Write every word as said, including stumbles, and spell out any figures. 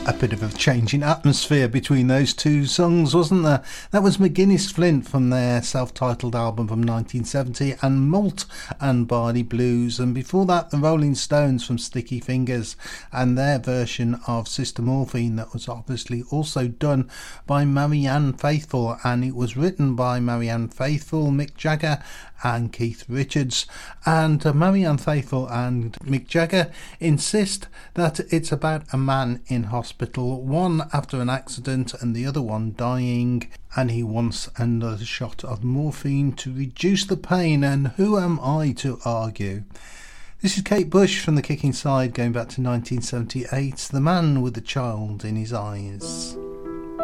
A bit of a change in atmosphere between those two songs, wasn't there? That was McGuinness Flint from their self-titled album from nineteen seventy, and Malt and Barley Blues, and before that the Rolling Stones from Sticky Fingers and their version of Sister Morphine, that was obviously also done by Marianne Faithfull, and it was written by Marianne Faithfull, Mick Jagger and Keith Richards. And uh, Marianne Faithfull and Mick Jagger insist that it's about a man in hospital, one after an accident and the other one dying, and he wants another shot of morphine to reduce the pain, and who am I to argue? This is Kate Bush from the Kicking Side, going back to nineteen seventy-eight, The Man with the Child in His Eyes.